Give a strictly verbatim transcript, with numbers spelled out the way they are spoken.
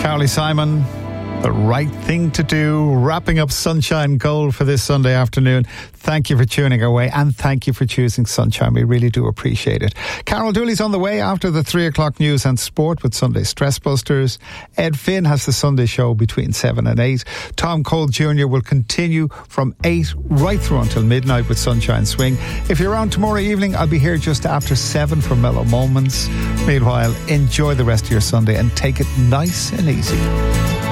Carly Simon, The Right Thing to Do, wrapping up Sunshine Gold for this Sunday afternoon. Thank you for tuning our way, and thank you for choosing Sunshine. We really do appreciate it. Carol Dooley's on the way after the three o'clock news and sport with Sunday Stress Busters. Ed Finn has the Sunday show between seven and eight. Tom Cole Junior will continue from eight right through until midnight with Sunshine Swing. If you're around tomorrow evening, I'll be here just after seven for Mellow Moments. Meanwhile, enjoy the rest of your Sunday and take it nice and easy.